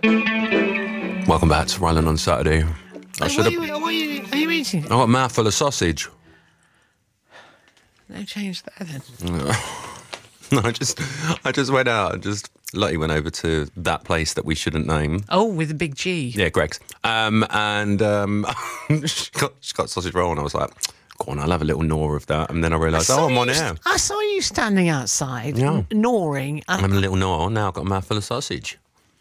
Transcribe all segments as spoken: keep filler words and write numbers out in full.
Welcome back to Ryland on Saturday. I What should are have. you, what are you, are you eating? I got a mouthful of sausage. No change there then. No, I just, I just went out and just Lottie went over to that place that we shouldn't name. Oh, with a big G. Yeah, Greg's. Um, and um, she got she got sausage roll, and I was like, "Go on, I'll have a little gnaw of that." And then I realised, I saw oh, I'm on you air. st- I saw you standing outside, Yeah. n- gnawing. Uh, I'm a little gnaw now. I've got a mouthful of sausage.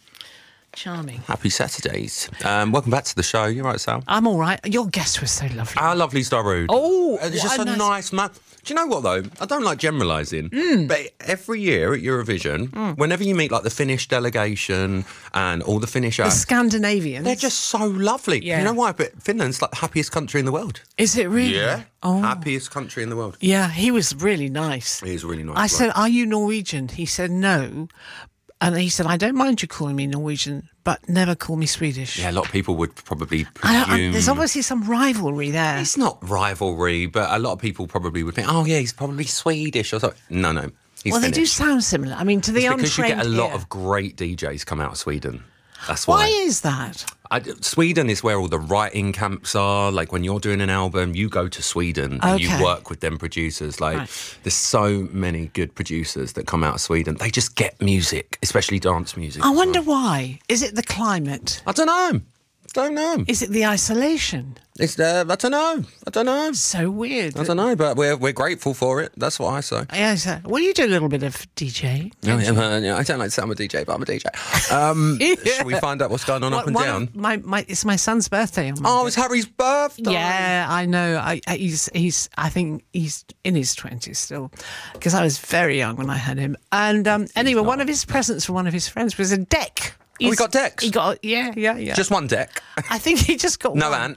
charming. Happy Saturdays. Um, welcome back to the show. You're right, Sal. I'm all right. Your guest was so lovely. Our lovely Darude. Oh, it's what just a a nice- nice man. Do you know what though? I don't like generalising, Mm. but every year at Eurovision, whenever you meet like the Finnish delegation and all the Finnish the acts, Scandinavians. they're just so lovely. Yeah. You know why? But Finland's like the happiest country in the world. Is it really? Oh. Happiest country in the world. Yeah, he was really nice. He's really nice. I bloke. said, "Are you Norwegian?" He said, "No." And he said, "I don't mind you calling me Norwegian, but never call me Swedish." Yeah, a lot of people would probably I don't, presume. I, there's obviously some rivalry there. It's not rivalry, but a lot of people probably would think, oh yeah, he's probably Swedish or something. No, no, he's well, they do Finnish. sound similar. I mean, to the It's because you untrained get a lot ear. of great D Js come out of Sweden. That's why. Why is that? I, Sweden is where all the writing camps are. Like when you're doing an album, you go to Sweden and Okay. you work with them producers. Like Right. there's so many good producers that come out of Sweden. They just get music, especially dance music. I as wonder well. why. Is it the climate? I don't know. Don't know. Is it the isolation? It's uh, I don't know. I don't know. So weird. I don't know, but we're we're grateful for it. That's what I say. Yeah, so, well, you do a little bit of D J. No, yeah, man, yeah, I don't like to say I'm a D J, but I'm a D J. Um, Should we find out what's going on up and One down? of My, my, it's my son's birthday on Oh, Monday. it's Harry's birthday. Yeah, I know. I, I, he's he's. I think he's in his twenties still, because I was very young when I had him. And um, anyway, one of his presents from one of his friends was a deck. Oh, he He's- got decks? He got yeah, yeah, yeah. Just one deck. I think he just got No one. ant.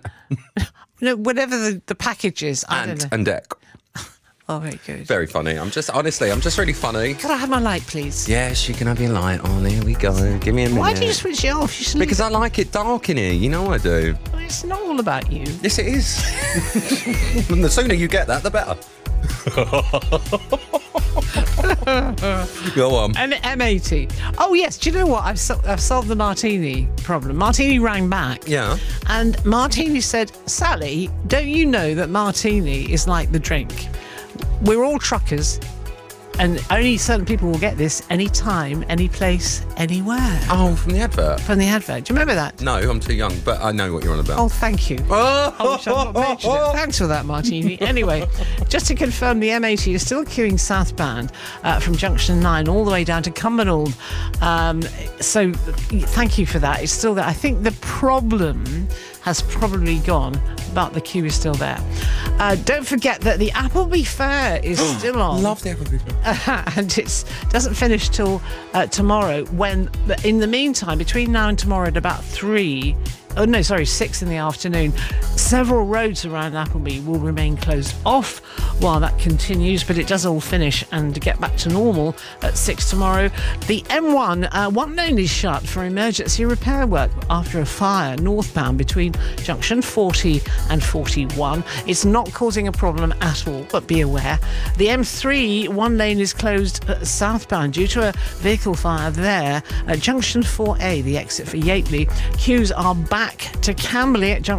No, whatever the, the package is. I don't Ant know. and deck. Oh, very good. Very funny. I'm just, honestly, I'm just really funny. Could I have my light, please? Yes, you can have your light on. Here we go. Give me a minute. Why do you switch it off? You should Because I like it dark in here. You know I do. leave- It's not all about you. Yes, it is. And the sooner you get that, the better. Go on. An M eighty. Oh, yes. Do you know what? I've, sol- I've solved the Martini problem. Martini rang back. Yeah. And Martini said, Sally, don't you know that Martini is like the drink? We're all truckers, and only certain people will get this anytime, any place, anywhere. Oh, from the advert. From the advert. Do you remember that? No, I'm too young, but I know what you're on about. Oh, thank you. Oh, I wish I'd not mentioned it. Thanks for that, Martini. Anyway, just to confirm, the M eighty is still queuing southbound uh, from Junction nine all the way down to Cumbernauld. Um, so thank you for that. It's still there. I think the problem has probably gone, but the queue is still there. Uh, don't forget that the Appleby Fair is still on. Love the Appleby Fair. And it doesn't finish till uh, tomorrow, when in the meantime, between now and tomorrow at about three, oh no, sorry, six in the afternoon, several roads around Appleby will remain closed off while that continues, but it does all finish and get back to normal at six tomorrow. The M one, uh, one lane is shut for emergency repair work after a fire northbound between junction forty and forty-one. It's not causing a problem at all, but be aware. The M three, one lane is closed uh, southbound due to a vehicle fire there at junction four A, the exit for Yateley. Queues are back to Camberley at junction